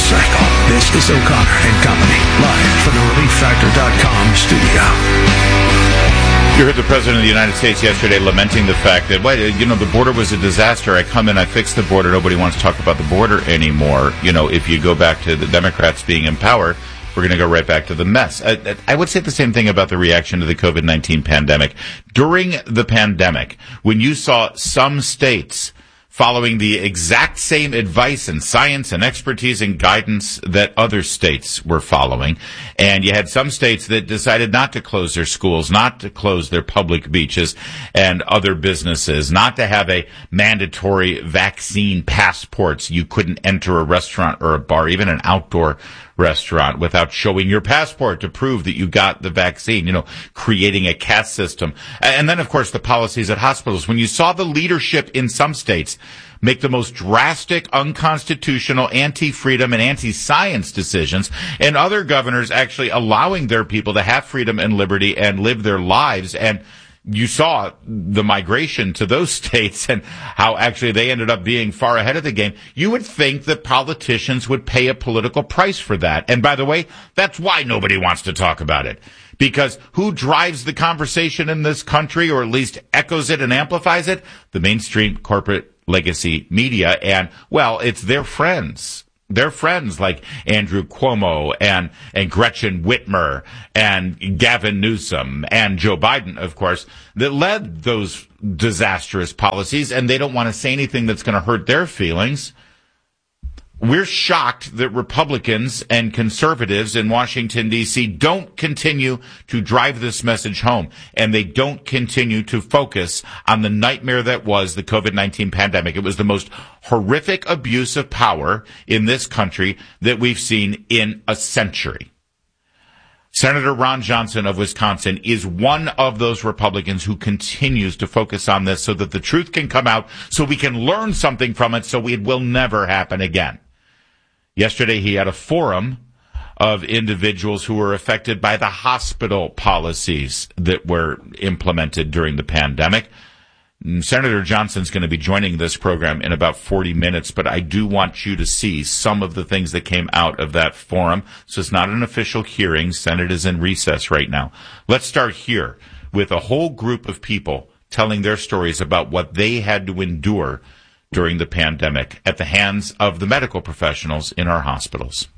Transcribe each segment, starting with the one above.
cycle. This is O'Connor and Company, live from the ReliefFactor.com studio. You heard the President of the United States yesterday lamenting the fact that, the border was a disaster. I come in, I fix the border. Nobody wants to talk about the border anymore. If you go back to the Democrats being in power, we're going to go right back to the mess. I would say the same thing about the reaction to the COVID-19 pandemic. During the pandemic, when you saw some states following the exact same advice and science and expertise and guidance that other states were following, and you had some states that decided not to close their schools, not to close their public beaches and other businesses, not to have a mandatory vaccine passports. You couldn't enter a restaurant or a bar, even an outdoor restaurant, without showing your passport to prove that you got the vaccine, creating a caste system. And then, of course, the policies at hospitals. When you saw the leadership in some states make the most drastic, unconstitutional, anti-freedom and anti-science decisions, and other governors actually allowing their people to have freedom and liberty and live their lives, and you saw the migration to those states and how actually they ended up being far ahead of the game. You would think that politicians would pay a political price for that. And by the way, that's why nobody wants to talk about it. Because who drives the conversation in this country, or at least echoes it and amplifies it? The mainstream corporate legacy media. And, it's their friends. Their friends like Andrew Cuomo and Gretchen Whitmer and Gavin Newsom and Joe Biden, of course, that led those disastrous policies, and they don't want to say anything that's going to hurt their feelings. We're shocked that Republicans and conservatives in Washington, D.C. don't continue to drive this message home, and they don't continue to focus on the nightmare that was the COVID-19 pandemic. It was the most horrific abuse of power in this country that we've seen in a century. Senator Ron Johnson of Wisconsin is one of those Republicans who continues to focus on this so that the truth can come out, so we can learn something from it, so it will never happen again. Yesterday, he had a forum of individuals who were affected by the hospital policies that were implemented during the pandemic. Senator Johnson's going to be joining this program in about 40 minutes, but I do want you to see some of the things that came out of that forum. So it's not an official hearing. Senate is in recess right now. Let's start here with a whole group of people telling their stories about what they had to endure during the pandemic at the hands of the medical professionals in our hospitals.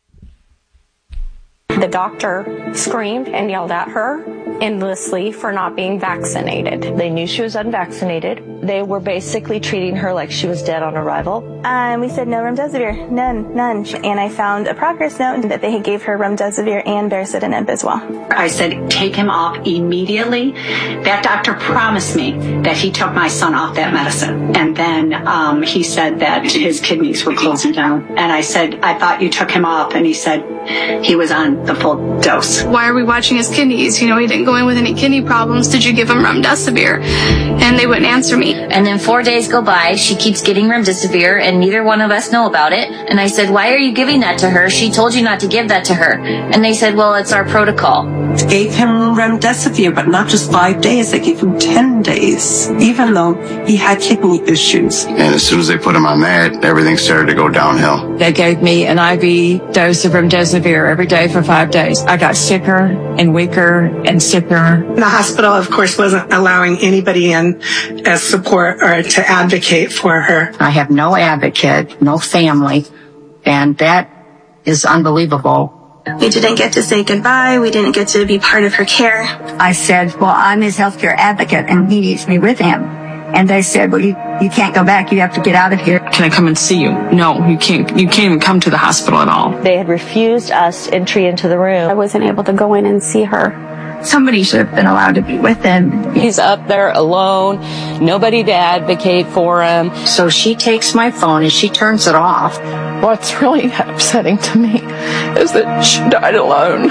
The doctor screamed and yelled at her endlessly for not being vaccinated. They knew she was unvaccinated. They were basically treating her like she was dead on arrival. We said no remdesivir, none. And I found a progress note that they gave her remdesivir and baricitinib as well. I said, take him off immediately. That doctor promised me that he took my son off that medicine. And then he said that his kidneys were closing down. And I said, I thought you took him off. And he said he was on the full dose. Why are we watching his kidneys? He didn't go in with any kidney problems. Did you give him remdesivir? And they wouldn't answer me. And then 4 days go by. She keeps getting remdesivir, and neither one of us know about it. And I said, why are you giving that to her? She told you not to give that to her. And they said, well, it's our protocol. Gave him remdesivir, but not just 5 days. They gave him 10 days, even though he had kidney issues. And as soon as they put him on that, everything started to go downhill. They gave me an IV dose of remdesivir every day for 5 days. I got sicker and weaker and sicker. The hospital, of course, wasn't allowing anybody in as support or to advocate for her. I have no advocate, no family, and that is unbelievable. We didn't get to say goodbye. We didn't get to be part of her care. I said, well, I'm his healthcare advocate, and he needs me with him. And they said, well, you can't go back. You have to get out of here. Can I come and see you? No, you can't. You can't even come to the hospital at all. They had refused us entry into the room. I wasn't able to go in and see her. Somebody should have been allowed to be with him. He's up there alone, nobody to advocate for him. So she takes my phone and she turns it off. What's really upsetting to me is that she died alone.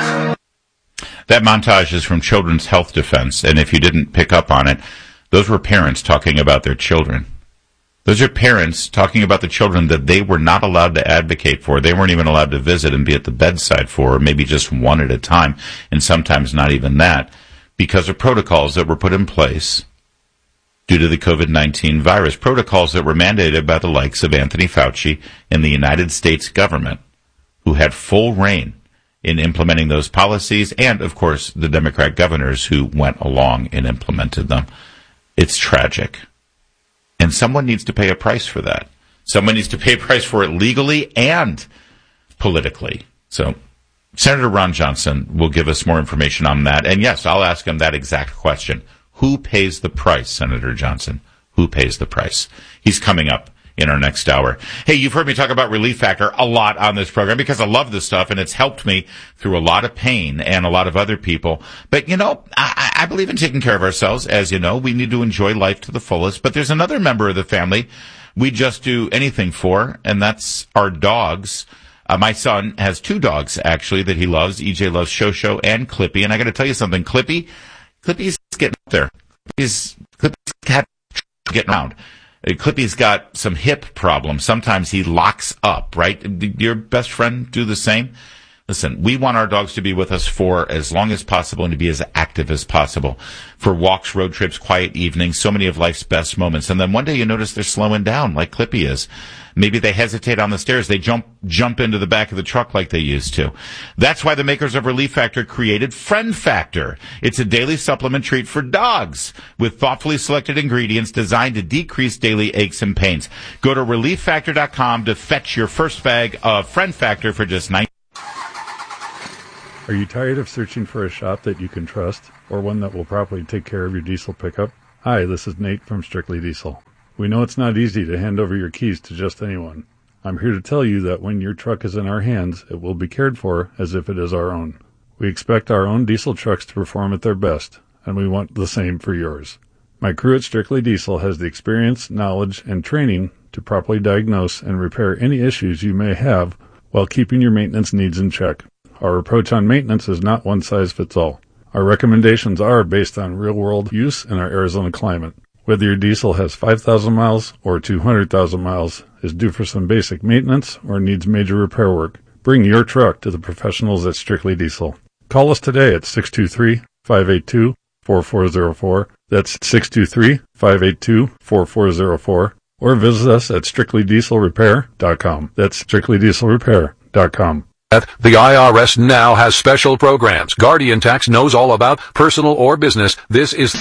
That montage is from Children's Health Defense, and if you didn't pick up on it, those were parents talking about their children. Those are parents talking about the children that they were not allowed to advocate for. They weren't even allowed to visit and be at the bedside for, or maybe just one at a time, and sometimes not even that, because of protocols that were put in place due to the COVID-19 virus, protocols that were mandated by the likes of Anthony Fauci and the United States government. who had full reign in implementing those policies, and, of course, the Democrat governors who went along and implemented them. It's tragic. And someone needs to pay a price for that. Someone needs to pay a price for it legally and politically. So Senator Ron Johnson will give us more information on that. And, yes, I'll ask him that exact question. Who pays the price, Senator Johnson? Who pays the price? He's coming up in our next hour. Hey, you've heard me talk about Relief Factor a lot on this program because I love this stuff, and it's helped me through a lot of pain and a lot of other people. But, I believe in taking care of ourselves. As you know, we need to enjoy life to the fullest. But there's another member of the family we just do anything for, and that's our dogs. My son has 2 dogs, actually, that he loves. EJ loves Shosho and Clippy. And I got to tell you something. Clippy's getting up there. Clippy's getting around. Clippy's got some hip problems. Sometimes he locks up, right? Did your best friend do the same? Listen, we want our dogs to be with us for as long as possible and to be as active as possible. For walks, road trips, quiet evenings, so many of life's best moments. And then one day you notice they're slowing down like Clippy is. Maybe they hesitate on the stairs. They jump into the back of the truck like they used to. That's why the makers of Relief Factor created Friend Factor. It's a daily supplement treat for dogs with thoughtfully selected ingredients designed to decrease daily aches and pains. Go to ReliefFactor.com to fetch your first bag of Friend Factor for just $19. Are you tired of searching for a shop that you can trust, or one that will properly take care of your diesel pickup? Hi, this is Nate from Strictly Diesel. We know it's not easy to hand over your keys to just anyone. I'm here to tell you that when your truck is in our hands, it will be cared for as if it is our own. We expect our own diesel trucks to perform at their best, and we want the same for yours. My crew at Strictly Diesel has the experience, knowledge, and training to properly diagnose and repair any issues you may have while keeping your maintenance needs in check. Our approach on maintenance is not one size fits all. Our recommendations are based on real-world use in our Arizona climate. Whether your diesel has 5,000 miles or 200,000 miles, is due for some basic maintenance, or needs major repair work, bring your truck to the professionals at Strictly Diesel. Call us today at 623-582-4404. That's 623-582-4404. Or visit us at strictlydieselrepair.com. That's strictlydieselrepair.com. The IRS now has special programs. Guardian Tax knows all about personal or business. This is...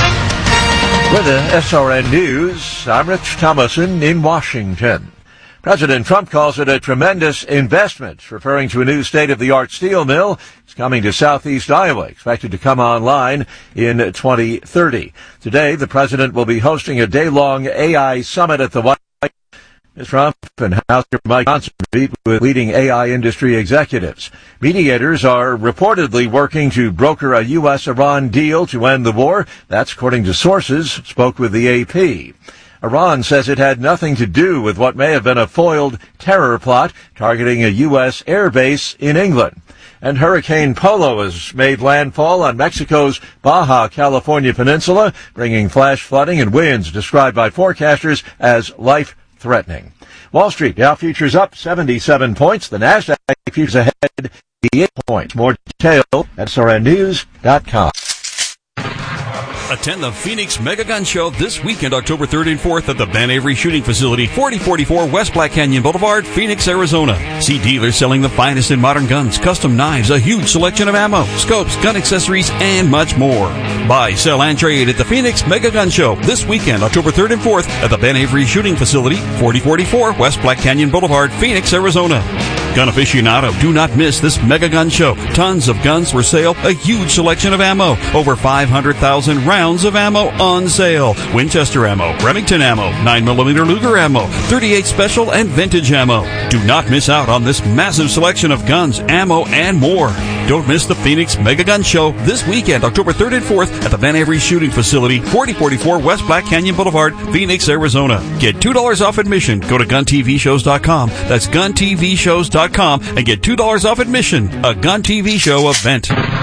With the SRN News, I'm Rich Thomason in Washington. President Trump calls it a tremendous investment, referring to a new state-of-the-art steel mill. It's coming to southeast Iowa, expected to come online in 2030. Today, the president will be hosting a day-long AI summit at the White House. Mr. Trump and House Speaker Mike Johnson meet with leading AI industry executives. Mediators are reportedly working to broker a U.S.-Iran deal to end the war. That's according to sources spoke with the AP. Iran says it had nothing to do with what may have been a foiled terror plot targeting a U.S. air base in England. And Hurricane Polo has made landfall on Mexico's Baja California peninsula, bringing flash flooding and winds described by forecasters as life-threatening. Wall Street Dow futures up 77 points. The Nasdaq futures ahead 88 points. More detail at SRNnews.com. Attend the Phoenix Mega Gun Show this weekend, October 3rd and 4th at the Ben Avery Shooting Facility, 4044 West Black Canyon Boulevard, Phoenix, Arizona. See dealers selling the finest in modern guns, custom knives, a huge selection of ammo, scopes, gun accessories, and much more. Buy, sell, and trade at the Phoenix Mega Gun Show this weekend, October 3rd and 4th at the Ben Avery Shooting Facility, 4044 West Black Canyon Boulevard, Phoenix, Arizona. Gun aficionado, do not miss this Mega Gun Show. Tons of guns for sale, a huge selection of ammo, over 500,000 rounds of ammo on sale. Winchester ammo, Remington ammo, 9mm Luger ammo, 38 special and vintage ammo. Do not miss out on this massive selection of guns, ammo, and more. Don't miss the Phoenix Mega Gun Show this weekend, October 3rd and 4th at the Ben Avery Shooting Facility, 4044 West Black Canyon Boulevard, Phoenix, Arizona. Get $2 off admission. Go to GunTVShows.com. That's GunTVShows.com and get $2 off admission. A Gun TV Show event.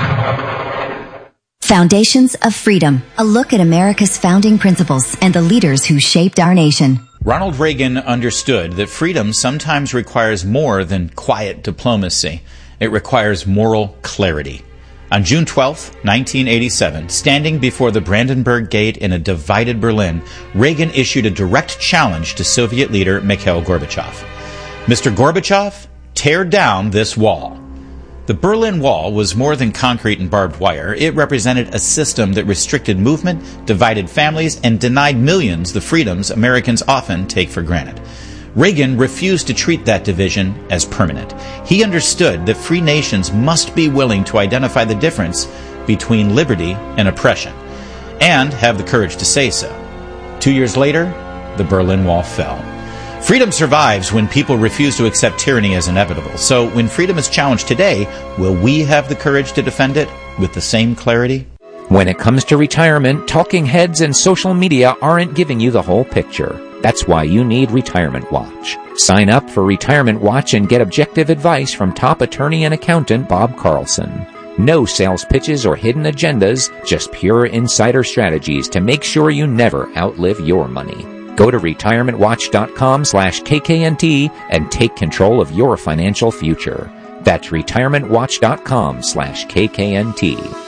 Foundations of Freedom. A look at America's founding principles and the leaders who shaped our nation. Ronald Reagan understood that freedom sometimes requires more than quiet diplomacy. It requires moral clarity. On June 12, 1987, standing before the Brandenburg Gate in a divided Berlin, Reagan issued a direct challenge to Soviet leader Mikhail Gorbachev. Mr. Gorbachev, tear down this wall. The Berlin Wall was more than concrete and barbed wire. It represented a system that restricted movement, divided families, and denied millions the freedoms Americans often take for granted. Reagan refused to treat that division as permanent. He understood that free nations must be willing to identify the difference between liberty and oppression, and have the courage to say so. 2 years later, the Berlin Wall fell. Freedom survives when people refuse to accept tyranny as inevitable. So when freedom is challenged today, will we have the courage to defend it with the same clarity? When it comes to retirement, talking heads and social media aren't giving you the whole picture. That's why you need Retirement Watch. Sign up for Retirement Watch and get objective advice from top attorney and accountant Bob Carlson. No sales pitches or hidden agendas, just pure insider strategies to make sure you never outlive your money. Go to retirementwatch.com/KKNT and take control of your financial future. That's retirementwatch.com/KKNT.